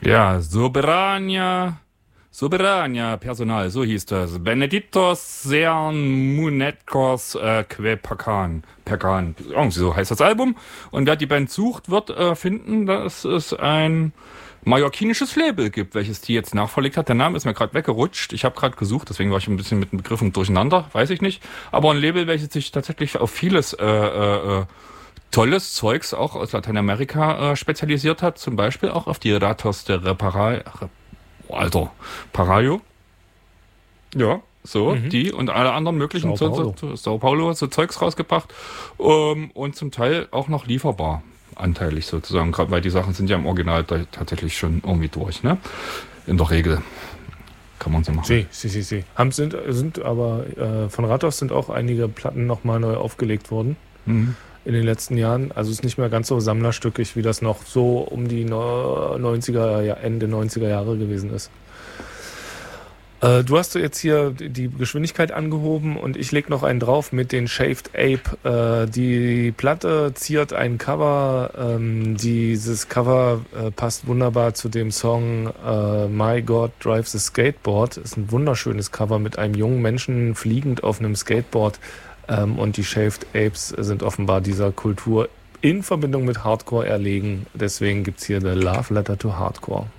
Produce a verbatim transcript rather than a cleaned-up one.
Ja, Soberania, Soberania Personal, so hieß das. Benedictos Sean Munetkos äh, Que Pacan. Pacan. Irgendwie so heißt das Album. Und wer die Band sucht, wird äh, finden, dass es ein mallorquinisches Label gibt, welches die jetzt nachverlegt hat. Der Name ist mir gerade weggerutscht. Ich habe gerade gesucht, deswegen war ich ein bisschen mit den Begriffen durcheinander, weiß ich nicht. Aber ein Label, welches sich tatsächlich auf vieles äh, äh, tolles Zeugs auch aus Lateinamerika äh, spezialisiert hat, zum Beispiel auch auf die Ratos de Repara, oh, Alter, Parayo. Ja, so, Mhm. die und alle anderen möglichen Sao so, Paulo. so, so, Sao Paulo, so Zeugs rausgebracht. Ähm, und zum Teil auch noch lieferbar, anteilig sozusagen, gerade weil die Sachen sind ja im Original da tatsächlich schon irgendwie durch, ne? In der Regel kann man so machen. Sie, sie, sie, sie. Haben, sind, sind aber äh, von Ratos sind auch einige Platten nochmal neu aufgelegt worden Mhm. in den letzten Jahren. Also ist nicht mehr ganz so sammlerstückig, wie das noch so um die no- neunziger, ja, Ende neunziger Jahre gewesen ist. Äh, du hast jetzt hier die Geschwindigkeit angehoben und ich leg noch einen drauf mit den Shaved Ape. Äh, die Platte ziert ein Cover. Ähm, dieses Cover äh, passt wunderbar zu dem Song äh, My God Drives a Skateboard. Ist ein wunderschönes Cover mit einem jungen Menschen fliegend auf einem Skateboard. Ähm, und die Shaved Apes sind offenbar dieser Kultur in Verbindung mit Hardcore erlegen. Deswegen gibt's hier The Love Letter to Hardcore.